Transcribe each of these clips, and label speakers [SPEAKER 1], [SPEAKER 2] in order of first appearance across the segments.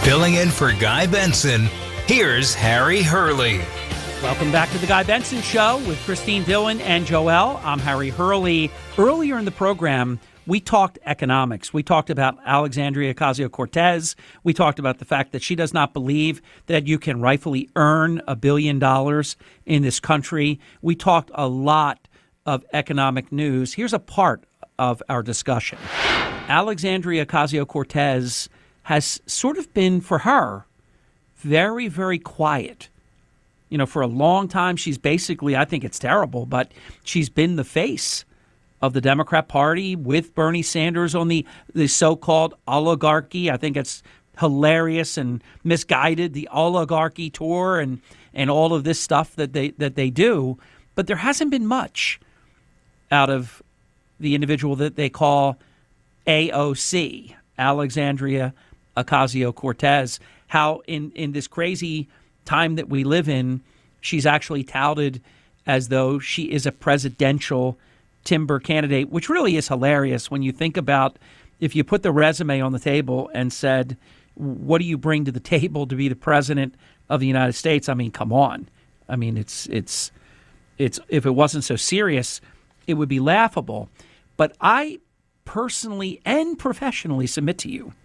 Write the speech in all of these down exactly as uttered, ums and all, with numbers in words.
[SPEAKER 1] Filling in for Guy Benson, here's Harry Hurley.
[SPEAKER 2] Welcome back to the Guy Benson Show with Christine Dillon and Joelle. I'm Harry Hurley. Earlier in the program, we talked economics. We talked about Alexandria Ocasio-Cortez. We talked about the fact that she does not believe that you can rightfully earn a billion dollars in this country. We talked a lot of economic news. Here's a part of our discussion. Alexandria Ocasio-Cortez has sort of been, for her, very, very quiet. You know, for a long time, she's basically, I think it's terrible, but she's been the face of the Democrat Party with Bernie Sanders on the, the so-called oligarchy. I think it's hilarious and misguided, the oligarchy tour and, and all of this stuff that they that they do. But there hasn't been much out of the individual that they call A O C, Alexandria Ocasio-Cortez. How in, in this crazy time that we live in, she's actually touted as though she is a presidential timber candidate, which really is hilarious when you think about if you put the resume on the table and said, what do you bring to the table to be the president of the United States? I mean, come on. I mean, it's it's it's if it wasn't so serious, it would be laughable. But I personally and professionally submit to you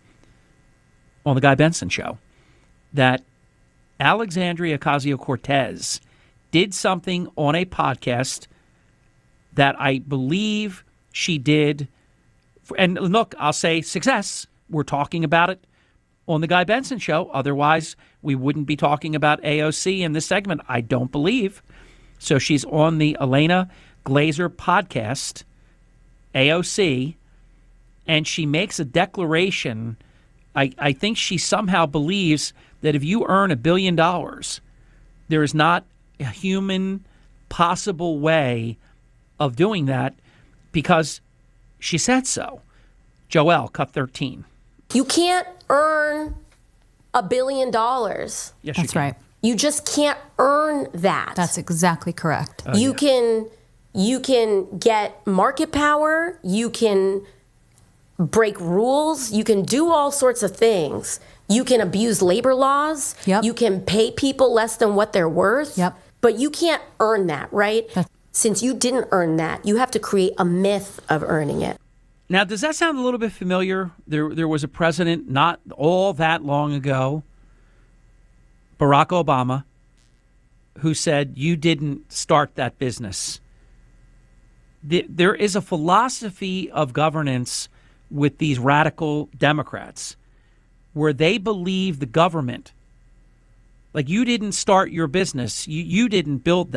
[SPEAKER 2] on the Guy Benson Show that Alexandria Ocasio-Cortez did something on a podcast that I believe she did. And look, I'll say success. We're talking about it on the Guy Benson Show. Otherwise, we wouldn't be talking about A O C in this segment, I don't believe. So she's on the Elena Glazer podcast, A O C, and she makes a declaration. I, I think she somehow believes that if you earn a billion dollars, there is not a human possible way of doing that because she said so. Joelle, cut thirteen.
[SPEAKER 3] You can't earn a billion dollars.
[SPEAKER 2] Yes,
[SPEAKER 4] That's
[SPEAKER 2] you
[SPEAKER 4] right.
[SPEAKER 3] You just can't earn that.
[SPEAKER 4] That's exactly correct.
[SPEAKER 2] Oh,
[SPEAKER 3] you
[SPEAKER 2] yeah.
[SPEAKER 3] can you can get market power, you can break rules, you can do all sorts of things. You can abuse labor laws.
[SPEAKER 4] Yep.
[SPEAKER 3] You can pay people less than what they're worth.
[SPEAKER 4] Yep.
[SPEAKER 3] But you can't earn that, right?
[SPEAKER 4] That's-
[SPEAKER 3] Since you didn't earn that, you have to create a myth of earning it.
[SPEAKER 2] Now, does that sound a little bit familiar? There, there was a president not all that long ago, Barack Obama, who said, you didn't start that business. The, there is a philosophy of governance with these radical Democrats where they believe the government, like you didn't start your business, you, you didn't build that.